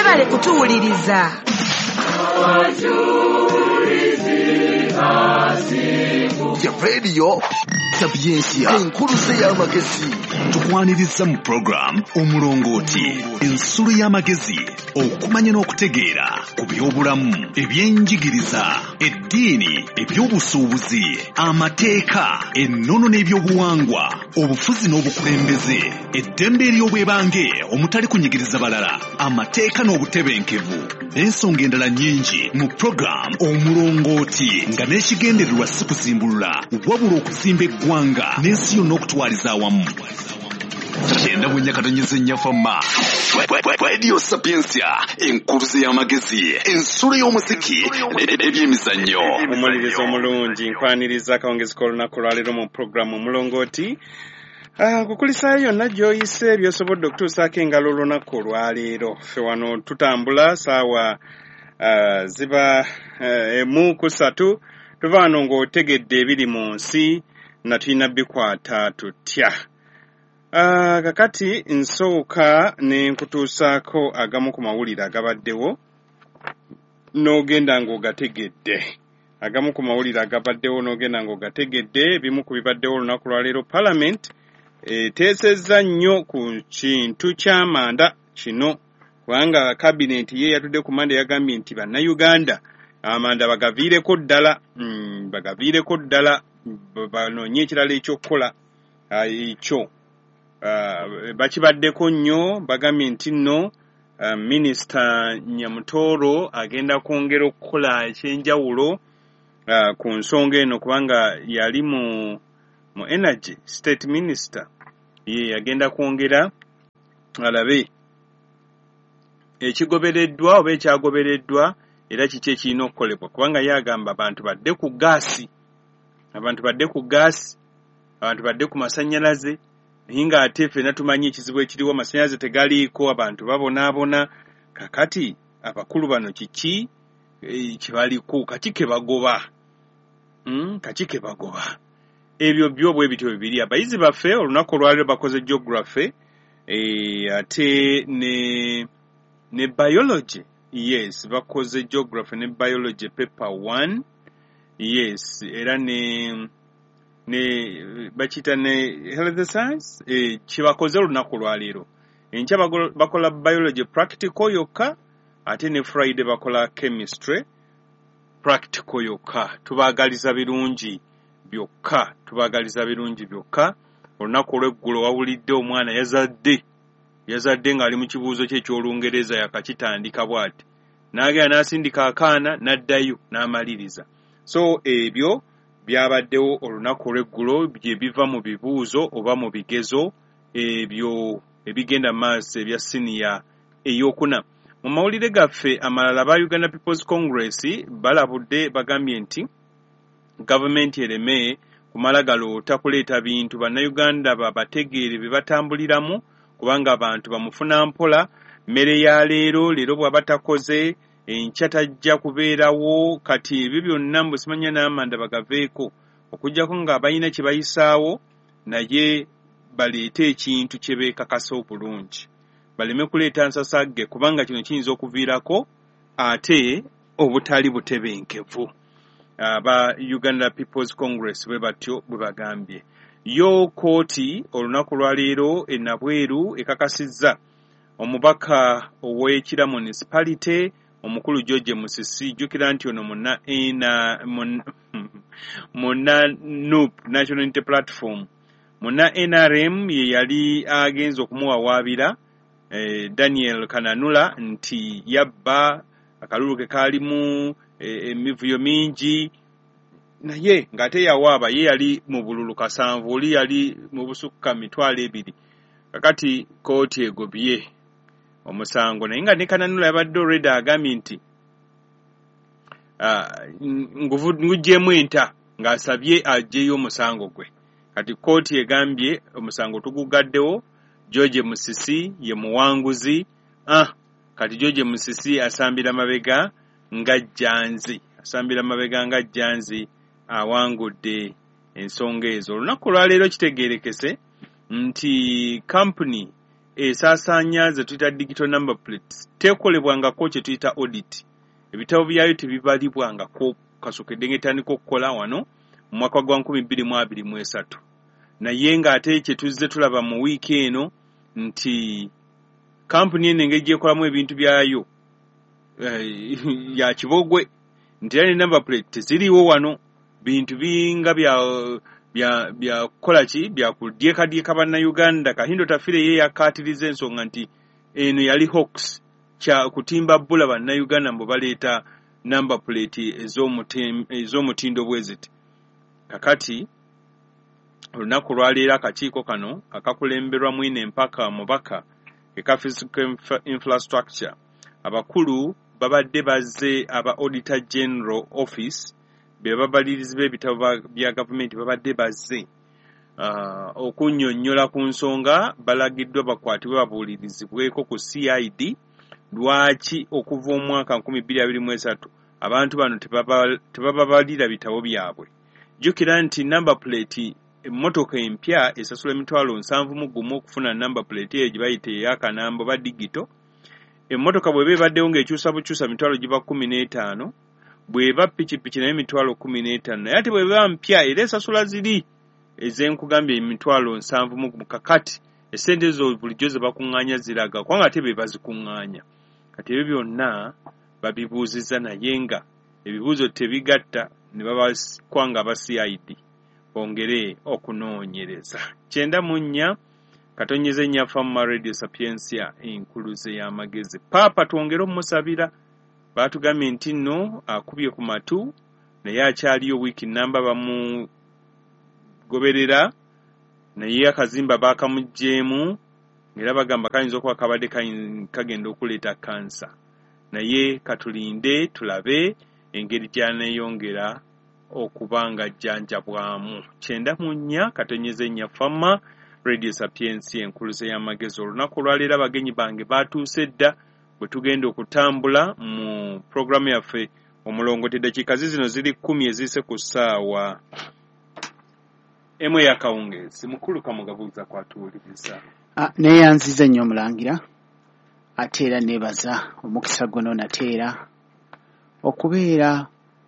mwebale kutuwuliriza. Ya radio Sapiensia enkuluze y'amagezi tukwaniriza mu program omulongooti ensulu y'amagezi okumanya n'okutegeera ku by'obulamu ebyenjigiriza eddiini ebyobusuubuzi amateeka ennono n'ebyobuwangwa obufuzi n'obukulembeze eddembe ery'obwebange omutali kunyigiriza balala amateeka n'obutebenkevu n'ensonga endala nnyingi mu program omulongooti nga n'ekigendererwa si kuzimbulula wabula okuzimba eggwanga n'ensi yonna okutwaliza awamu. Genda bwennyakatonyeza ennyafama Radio Sapiensia enkuluze y'amagezi ensolo y'omuziki n'ebyemizannyo. Omumaliriza omulungi nkwaniriza akawungezi k'olunaku lwaleero mu programu omulongooti. Kukulisaayo yonna gy'oyise by'osobodde okutuusaako engalo olunaku olwaleero. Ffe wano tutambula saawa ziba 1:3 tuva wano ng'otegedde ebiri mu nsi na tulina bikwata tutya. Kakati nsooka ne nkutuusaako agamu ku mawulire agabaddewo n'ogenda ng'ogategedde. Agamu ku mawulire agabaddewo n'ogenda ng'ogategedde. Bimu ku bibaddewo olunaku lwaleero Parliament teesezza nnyo ku kintu ky'amanda kino kubanga kabineti ye yatudde ku Monday yagambye nti bannayuganda amanda bagaviireko ddala banoonye ekirala ekyokukola ekyo. Bakibaddeko nnyo bagambye nti nno Minisita Nyamutooro agenda kwongera okukola ekyenjawulo ku nsonga eno kubanga yali mu energy state minister ye agenda kwongera alabe ekigobereddwa oba ekyagobereddwa era kiki ekirina okukolebwa kubanga yagamba abantu badde ku gaasi abantu badde ku masannyalaze naye ng'ate ffenna tumanyi ekizibu ekiriwo amasannyalaze tegaliiko abantu babonaabona kakati abakulu bano kiki kyebaliko kaki ke bagoba ebyo byo bwe bityo bibiri. Abayizi baffe olunaku olwaleero bakoze geography ate ne biology. Yes, bakoze geography ne biology paper 1. Yes, era ne bachita ne health science kibakoze olunaku lwaleero. Enkya bakola biology practical yokka ate ne Friday bakola chemistry practical yokka. Tubaagaliza birungi byokka. Olunaku olw'eggulo wawulidde omwana yazadde ng'ali mu kibuuzo kye eky'Olungereza yakakitandika bw'ati n'agenda n'asindika akaana n'addayo n'amaliriza. So ebyo byabaddewo olunaku olw'eggulo bye biva mu bibuuzo oba mu bigezo ebyo ebigenda maaso ebya siniya ey'okuna. Mu mawulire gaffe amalala ba Uganda People's Congress balabudde bagambye nti gavumenti ereme kumala galoota kuleeta bintu bannayuganda bategeere bye batambuliramu kubanga abantu bamufuna mpola. Mmere ya leero bw'aba takoze enkya tajja kubeerawo. Kati ebyo byonna mbu simanya n'amanda bagaveeko okuggyako ng'abalina kye bayisaawo naye baleete ekintu kye beekakasa obulungi baleme kuleeta nsasagge kubanga kino kiyinza okuviirako ate obutali butebenkevu. Aba Uganda People's Congress bwe batyo bwe bagambye. Yo kooti olunaku lwaleero enabweru ekakasizza omubaka ow'Ekira municipality omukulu George Musisi. Jjukira nti ono muna NUP National Unity Platform muna NRM ye yali agenza okumuwawaabira Daniel Kananula nti yabba akalulu ke kaalimu emivuyo mingi naye ng'ate yawaaba ye yali mu bululu 7 oli yali mu busukka 2,000. Kakati kooti egobye omusango naye nga ne Kananula yabadde already agambye nti ngugyemu enta ng'asabye aggyeyo omusango gwe. Kati kooti egambye omusango tugugaddewo. George Musisi ye muwanguzi. Kati George Musisi asambira mabega nga jjanzi awangudde ensonga ezo. Olunaku lwaleero kitegeerekese nti company esaasaanya ze tuyita digital number plates teekolebwangako kye tuyita audit. Ebitabo byayo tebibalibwangako kasookedde ng'etandika okukola wano mu mwaka gwa 2023. Naye ng'ate kye tuzze tulaba mu wiiki eno nti kampuni eno engeri gyekolamu ebintu byayo ya kibogwe nti era ne number plate teziriiwo wano. Bintu binga bya kukola ki bya kudyekadyeka bannayuganda. Kahindo Tafire ye yakkaatiriza ensonga nti eno yali hoax kya kutimba bbula bannayuganda mbu baleeta number plate ez'omutindo bweziti. Kakati olunaku lwaleero akakiiko kano akakulemberwa mwine empaka mubaka eka physical infrastructure abakulu babadde bazze aba Auditor General Office be babalirizi b'ebitabo bya gavumenti babadde bazze okunnyonnyola ku nsonga balagiddwa bakwatibwe babuulirizibweko ku CID lwaki okuva omwaka 2023 abantu bano tebababalira bitabo byabwe. Jjukira nti number plate emmotoka empya esasula emitwalo 7 okufuna number plate eyo gye bayita eyakanambo ba digito. Emmotoka bw'eba ebaddewo ng'ekyusa bukyusa mitwalo giba 15, bw'eba pikipiki naye mitwalo 15, naye ate bw'eba mpya era esasula ziri ez'enkugambye emitwalo 7. Kakati essente ezo bulijjo ze bakuŋŋaanya ziraga kubanga ate be bazikuŋŋaanya. Kati ebyo byonna babibuuzizza naye nga ebibuuzo tebigatta ne babakwanga ba CID bongere okunoonyereza. 94 Katonyeze nnyafa mu Radio Sapiensia enkuluze y'amagezi. Papa twongere omusabira baatugambye nti nno akubye ku matu naye akyaliyo wiiki namba bamugoberera naye akazimba bakamugjeemu era bagamba kayinza okuba kabadde kagenda okuleeta kansa. Naye katulinde tulabe engeri gy'aneeyongera okuba nga jjanjabwamu. 94 Katonyeze nnyafa Radio Sapiensia enkuluze y'amagezi. Olunaku lwaleero abagenyi bange baatuuse dda bwe tugenda okutambula mu programu yaffe omulongote. Eddakiika zino ziri 10 eziyise ku ssaawa emu ey'akawungeezi. Mukulu Kamugabuuza kwatuwuliriza. Neeyanziza nnyo Omulangira ate era neebaza omukisa guno nateera okubeera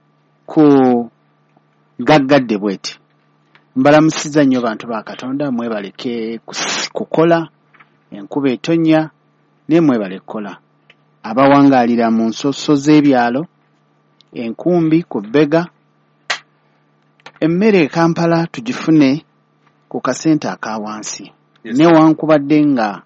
ku gaggadde bweti. Mbalamusiza nnyo bantu ba Katonda, mwebaleke kukola enkuba etonnya ne mwebale kukola. Abawangaalira mu nsoso z'ebyalo, enkumbi ku bbega, emmere e Kampala tugifune ku kasente aka wansi. Yes. Newankubadde nga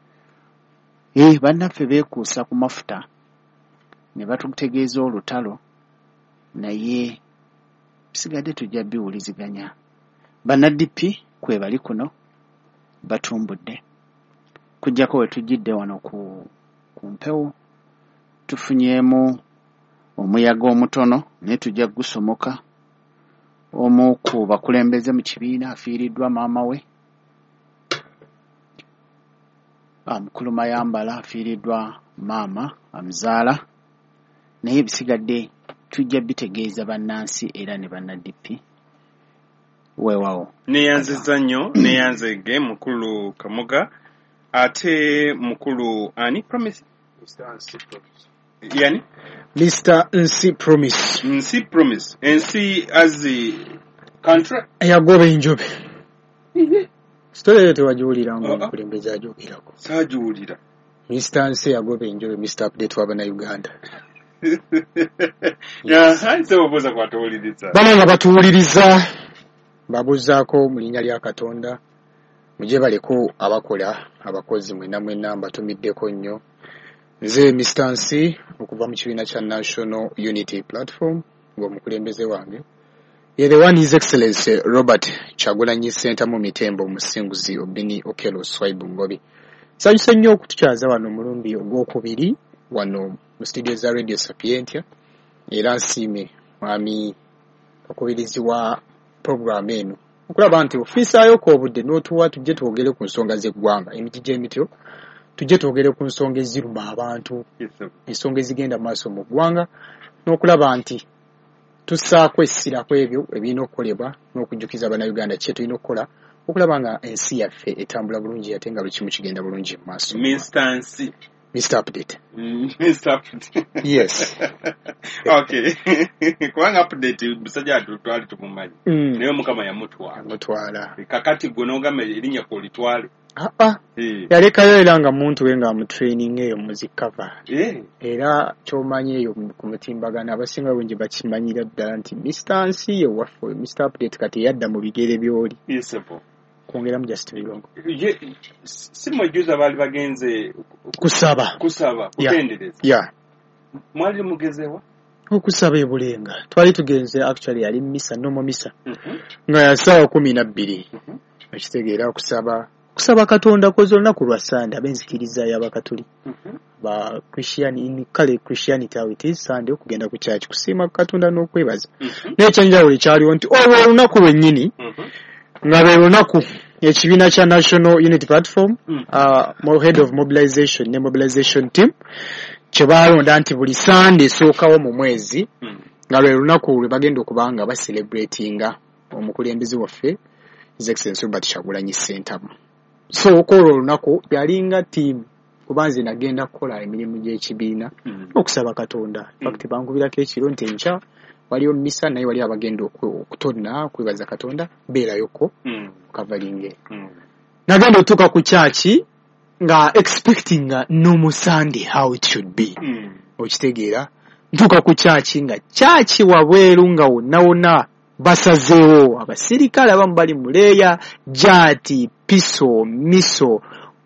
bannaffe beekuusa ku mafuta ne batutegeeza olutalo, naye bisigadde tujja biwuliziganya. Bannadipi kwe bali kuno batumbudde. Kujjako we tujjidde wano ku mpewo tufunyeemu omuyaga omutono naye tujja gusomoka. Omu ku bakulembeze mu kibiina afiiriddwa maama we. Mukulu Mayambala afiiriddwa maama amuzaala. Naye bisigadde tujja bitegeeza bannansi era ne bannadipi. Weewawo. Neeyanziza nnyo, neeyanzege Mukulu Kamuga. Ate Mukulu ani Promise? Mr. Nsi Promise. Yani? Mr. Nsi Promise. Nsi Promise. Nsi as the country? Yagobe Njobe. Story tewagiwulira ngo omukulembeze ajogerako. Saagiwulira. Mr. Nsi Yagobe Njobe, Mr. Update w'abana Uganda. Hanse obuuza kwatuwuliriza. Bano nga batuwuliriza babuzaako mu linnya lya Katonda mujje baleko abakola abakozi mwena mbatumiddeko nnyo. Nze Mr. Nsi okuva mu kibiina kya National Unity Platform ng'omukulembeze wange. Ye the one His Excellency Robert Kyagulanyi Center mu Mitembo Musinguzi Obini Okelo Swaibu Ngobi. Nsanyuse nnyo okutukyaza wano omulundi ogwokubiri wano mu studio za Radio Sapientia era nsiime mwami okubirizi wa program eno okulaba nti ofiisaayo ko obudde n'otuwa tujje twogere ku nsonga z'eggwanga emiti gy'emityo tujje twogere ku nsonga eziruma abantu ensonga ezigenda maaso mu ggwanga n'okulaba nti tussaako essira ku ebyo ebirina okukolebwa n'okujjukiza Bannayuganda kye tulina okukola okulaba nga ensi yaffe etambula bulungi ate nga buli kimu kigenda bulungi mu maaso. Mr. Update. Mr. Update. Yes. Okay. Kubanga update musajja atutwali tumumanyi. Naye mukama yamutwala. Kakati gwe n'ogamba erinnya ko litwale. Yalekayo era nga muntu we nga amutraining eyo muzikava. Era kyomanyi eyo ku mutimbagano abasinga bungi bakimanyira ddala nti Mr. Nsi ye waffe Mr. Update kati yadda mu bigere by'oli. Kwongeramu just bilongo. Si mwejuza bali bagenze kusaba kutendereza. Yeah. Mwali mugezewa? Okusaba ebulenga. Twali tugenze actually yali misa nomo misa. Nga ya saa 12. Ekitegeera kusaba Katonda kozo lunaku lwa Sunday abenzikiriza y'abakatuli. Ba Christian in kale Christianity how it is Sunday okugenda ku church kusiima Katonda n'okwebaza. N'ekyanjawulo kyaliwo nti olwo lunaku lwennyini nga lwe lunaku ekibiina kya National Unity Platform head of mobilization ne mobilization team kyebalonda nti buli Sunday esookawo mu mwezi nga lwe lunaku lwe bagenda okubanga baselebratinga omukulembeze waffe His Excellency Robert Kyagulanyi Ssentamu. So okolo lunaku yalinga team kubanze nagenda kukola emirimu gy'ekibiina okusaba Katonda. In fact bangubirako ekiro nti enkya waliyo misa naye wali abagenda okutonna kwebaza Katonda beerayoko kavalinge. Nagenda otuuka ku church nga expecting normal Sunday how it should be. Okitegeera ntuuka ku church nga church wabweru nga wonna basazeewo abasirikale abamu bali muleeya jati piso miso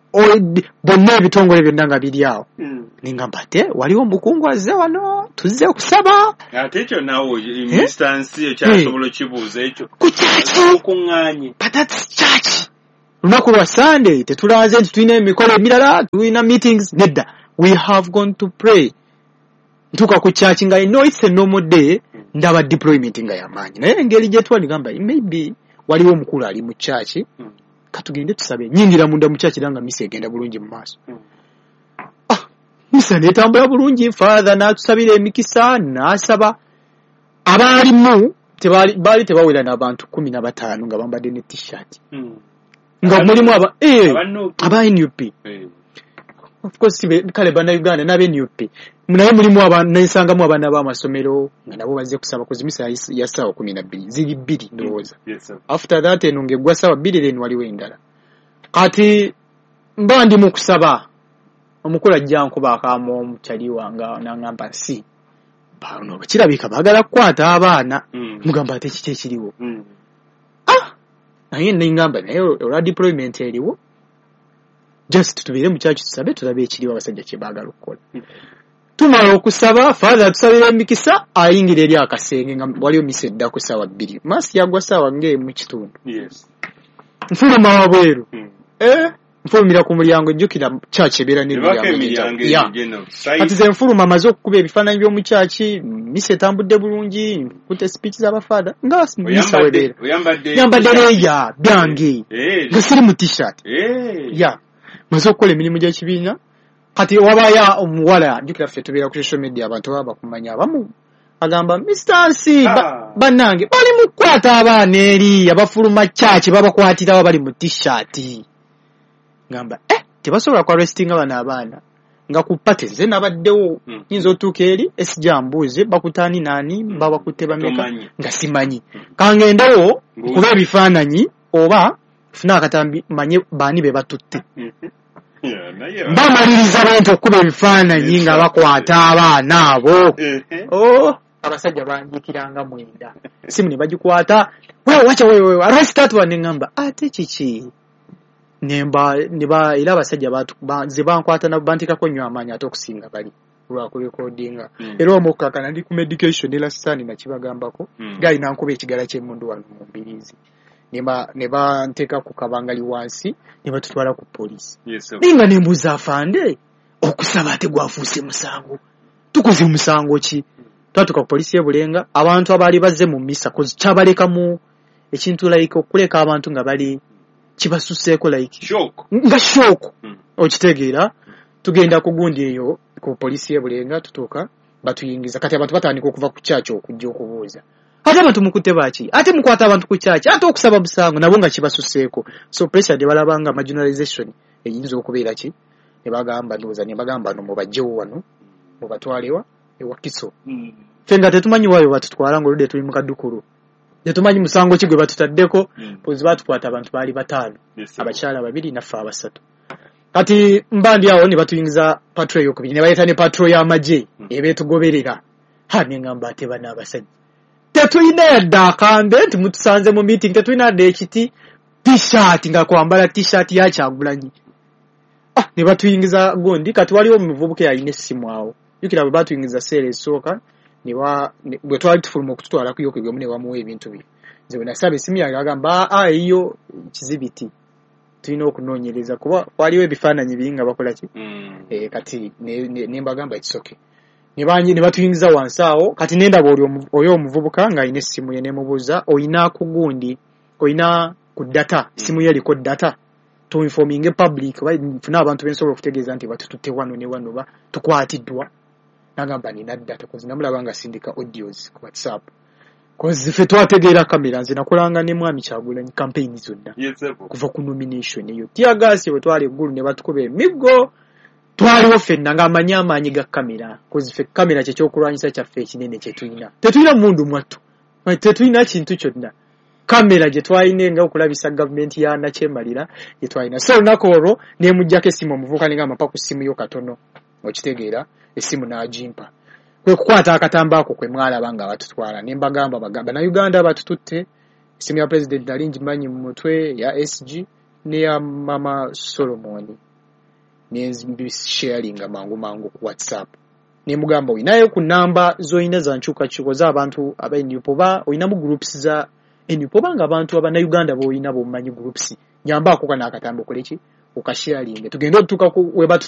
bonna ebitongole byonna nga biri awo. Ningamba ate waliwo omukungu azze wano tuzze okusaba. Ate ekyo nawo instance ekyasobola okibuuza ekyo okuŋŋaanye. But that's church. Lunaku lwa Sunday tetulaze nti tulina emikolo emirala tulina meetings nedda. We have gone to pray. Ntuuka ku church nga I know it's a normal day ndaba deployment nga yamaanyi. Naye engeri gye twaligamba maybe waliwo omukulu ali mu church katugende tusabe nyingira munda mu church nga misa egenda bulungi mu maaso. Misa netambula bulungi father n'atusabira emikisa n'asaba abaalimu baali tebawera n'abantu 15 nga bambadde ne t-shirt nga mulimu aba NUP. Of course kale bana Uganda n'abe NUP naye mulimu n'ensangamu abaana b'amasomero nga nabo bazze kusaba kuzimisa ya sawa 12 ziri 2 ndowooza. After that enonge gwa sawa 2 then waliwo endala. Kati mba ndi mu kusaba omukulu ajja nkuba akamu omukyali wanga n'angamba nsi bano bakirabika baagala kukwata abaana mugamba ate kiki ekiriwo. Naye ningamba naye olwa deployment eriwo just tubeere mu kyaki tusabe tulabe ekiriwo abasajja kye baagala okukola. Tumala okusaba father tusabira emikisa ayingira eri akasenge nga waliyo misa edda ku ssaawa 2 maasi yagwa ssaawa ng'emu kitundu. Nfuluma wabweru nfulumira ku mulyango ejjukira church ebeera n'emiryango. Kati ze nfuluma amaze okukuba ebifaananyi by'omu church misa etambudde bulungi nkute speech z'abafaada nga misa webeera yambadde leeya byange nga siri mu t-shirt maze okukola emirimu gy'ekibiina. Kati wabaya omuwala jukira ffe tubeera ku social media abantu baba kumanya abamu agamba Mr. Nsi bannange bali mu kukwata abaana eri abafuluma church babakwatirawo bali mu t-shirt. Ngamba tebasobola ku arrestinga abaana nga ku pate ze nabaddewo nyinza otuuka eri esijambuuze bakutaani nani babakutte bameka nga simanyi kangendewo kuba ebifaananyi oba funa akatambi manye baani be batutte. Bamaliriza bantu okuba ebifaananyi nga bakwata abaana abo. Abasajja banjikiranga mwenda simu ne bagikwata wacha arrest that one. Ngamba ate kiki nemba era abasajja ze bankwata nabantikako nnyo amaanyi ate okusinga bali lwa kurekodinga. Era omukakana ndi ku medication era sitaani nakibagambako gali nankuba ekigala ky'emmundu wano mu mbiriizi ne banteeka ku kabangali wansi ne batutwala ku poliisi. Ninga nembuuza afande okusaba ate gwafuuse musango tukoze musango ki? Twatuka ku poliisi y'Ebulenga abantu abaali bazze mu misa kozi kyabalekamu ekintu like okuleka abantu nga bali kibasuseeko like nga shock. Okitegeera tugenda ku gundi eyo ku poliisi y'Ebulenga tutuuka batuyingiza kati abantu batandika okuva ku church okujja okubuuza ate abantu mukutte baki ate mukwata abantu ku kyaki ate okusaba busango nabo nga kibasuseeko so pressure de balabanga marginalization eyinza okubeera ki ne bagamba no mubajjewo wano mubatwalewa ewa kiso fenga tetumanyi wayo batutwala ngoludde tuli mu kadukulu tetumanyi musango kigwe batutaddeko pozi batukwata abantu bali bataano abakyala babiri naffe abasatu kati mbandi awo ne batuyingiza patrol yokubiri ne bayita ne patrol y'amagye ebeetugoberera ne ngamba ate bana abasajja tetulina yadde akambe nti mutusanze mu meeting tetulina yadde ekiti t-shirt nga kwambala t-shirt ya Kyagulanyi ne batuyingiza gondi kati waliwo omuvubuka yalina essimu awo yukira bwe batuyingiza seera esooka bwe twali tufuluma okututwala ku yokebwemu ne wamuwa ebintu bye nze bwe nasaba essimu yange agamba eyo kizibiti tulina okunoonyereza kuba waliwo ebifaananyi biri nga bakola ki kati ne mbagamba ekisoke ne batuyingiza wansi awo kati nendaba oyo omuvubuka ng'alina essimu ye nemubuuza oyina ku gundi oyina ku data essimu ye eriko data to informing public funa abantu bensobola okutegeeza nti batututte wano ne wano tukwatiddwa nagamba nina data kozi namulaba nga sindika audios ku WhatsApp kozi ffe twategeera kamera nze nakolanga ne mwami Kyagulanyi campaign zonna kuva ku nomination eyo tiagasi bwe twali eggulu ne batukuba emiggo twaliwo ffenna ng'amanyi amaanyi ga kamera kozi ffe kamera kyekyokulwanyisa kyaffe ekinene kyetulina tetulina mundu mwattu tetulina kintu kyonna kamera gye twalina nga okulabisa gavumenti ya nakyemalira gye twalina so olunaku olwo nemujjako essimu omuvubuka nengamba mpa ku ssimu yo katono okitegeera essimu n'agimpa kwe kukwata akatamba ako kwe mwalaba nga batutwala ne mbagamba Bannayuganda batututte essimu ya president nali ngimanyi mu mutwe ya SG ne ya mama Solomon sharinga mangu ku WhatsApp ne mugamba oyinayo ku namba zoyina za nkyukakyuko z'abantu abenyupoba oyinamu groups za enyupoba nga abantu Abannayuganda boyina bomanyi groups nyamba ako kana akatambo koleki ukasharinga tugenda otuka ku weba